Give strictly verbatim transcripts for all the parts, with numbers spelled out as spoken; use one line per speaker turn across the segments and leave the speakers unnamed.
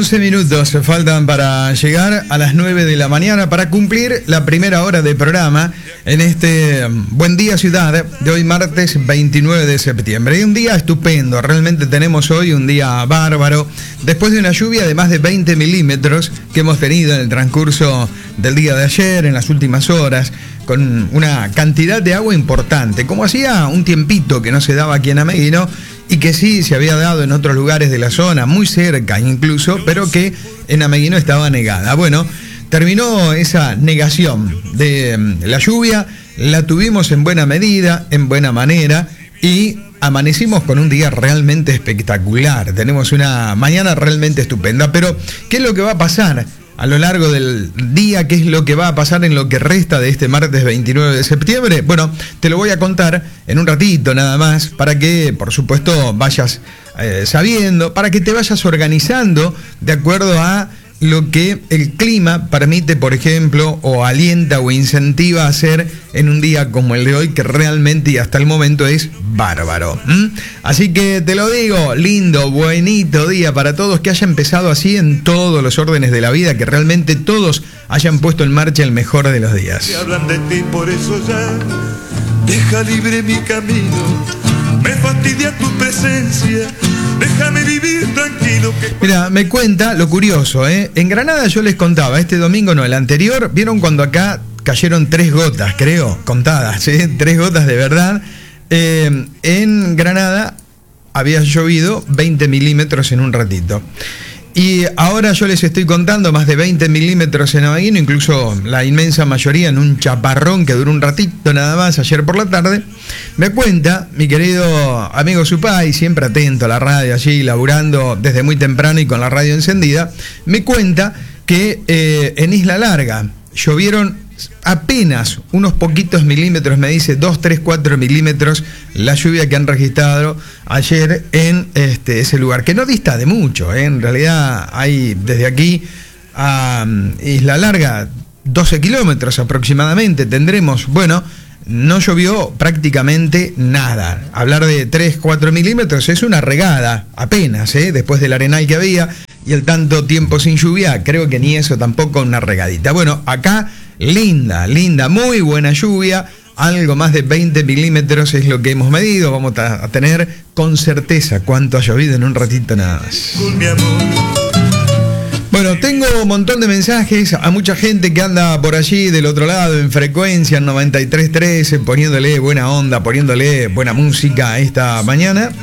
once minutos faltan para llegar a las nueve de la mañana para cumplir la primera hora de programa en este Buen Día Ciudad de hoy martes veintinueve de septiembre. Y un día estupendo, realmente tenemos hoy un día bárbaro, después de una lluvia de más de veinte milímetros que hemos tenido en el transcurso del día de ayer, en las últimas horas, con una cantidad de agua importante, como hacía un tiempito que no se daba aquí en Ameguino, y que sí se había dado en otros lugares de la zona, muy cerca incluso, pero que en Ameguino estaba negada. Bueno, terminó esa negación de la lluvia, la tuvimos en buena medida, en buena manera, y amanecimos con un día realmente espectacular. Tenemos una mañana realmente estupenda, pero ¿qué es lo que va a pasar a lo largo del día? ¿Qué es lo que va a pasar en lo que resta de este martes veintinueve de septiembre? Bueno, te lo voy a contar en un ratito nada más, para que, por supuesto, vayas eh, sabiendo, para que te vayas organizando de acuerdo a lo que el clima permite, por ejemplo, o alienta o incentiva a hacer en un día como el de hoy, que realmente y hasta el momento es bárbaro. ¿Mm? Así que te lo digo, lindo, buenito día para todos, que haya empezado así en todos los órdenes de la vida, que realmente todos hayan puesto en marcha el mejor de los días.
Me hablan de ti, por eso ya deja libre mi camino, me fastidia tu presencia. Déjame vivir tranquilo. Que...
Mira, me cuenta lo curioso, ¿eh? En Granada yo les contaba, este domingo no, el anterior, ¿vieron cuando acá cayeron tres gotas, creo, contadas, ¿eh? Tres gotas de verdad. Eh, en Granada había llovido veinte milímetros en un ratito. Y ahora yo les estoy contando más de veinte milímetros en Ameguino, incluso la inmensa mayoría en un chaparrón que duró un ratito nada más ayer por la tarde. Me cuenta mi querido amigo Supay, siempre atento a la radio allí, laburando desde muy temprano y con la radio encendida, me cuenta que eh, en Isla Larga llovieron apenas unos poquitos milímetros, me dice dos, tres, cuatro milímetros la lluvia que han registrado ayer en este, ese lugar, que no dista de mucho, ¿eh? En realidad hay desde aquí a um, Isla Larga doce kilómetros aproximadamente tendremos. Bueno, no llovió prácticamente nada. Hablar de tres, cuatro milímetros es una regada apenas, ¿eh? Después del arenal que había y el tanto tiempo sin lluvia, creo que ni eso tampoco, una regadita. Bueno, acá linda, linda, muy buena lluvia, algo más de veinte milímetros es lo que hemos medido. Vamos a tener con certeza cuánto ha llovido en un ratito nada más. Bueno, tengo un montón de mensajes a mucha gente que anda por allí del otro lado en frecuencia en noventa y tres punto tres, poniéndole buena onda, poniéndole buena música esta mañana.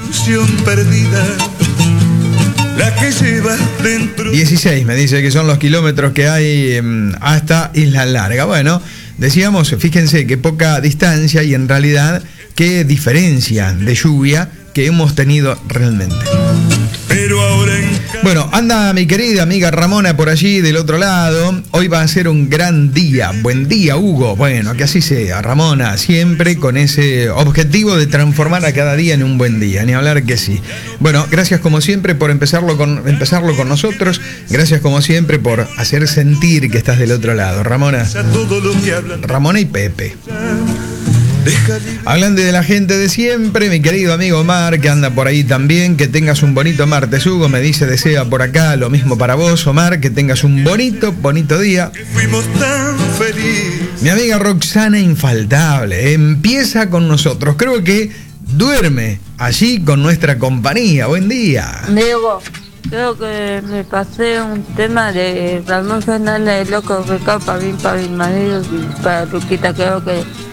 La que llevas dentro. dieciséis me dice que son los kilómetros que hay eh, hasta Isla Larga. Bueno, decíamos, fíjense qué poca distancia y en realidad qué diferencia de lluvia que hemos tenido realmente. Pero ahora en... Bueno, anda mi querida amiga Ramona por allí del otro lado. Hoy va a ser un gran día. Buen día, Hugo. Bueno, que así sea, Ramona, siempre con ese objetivo de transformar a cada día en un buen día, ni hablar que sí. Bueno, gracias como siempre por empezarlo con, empezarlo con nosotros. Gracias como siempre por hacer sentir que estás del otro lado, Ramona. Ramona y Pepe. Hablan de la gente de siempre, mi querido amigo Omar, que anda por ahí también. Que tengas un bonito martes, Hugo, me dice, desea por acá lo mismo para vos, Omar, que tengas un bonito, bonito día. Mi amiga Roxana Infaltable, empieza con nosotros, creo que duerme allí con nuestra compañía. Buen día.
Diego, creo que me pasé un tema de Ramón Fernández, Loco Recao, para mí, para mi marido y para Luquita, creo que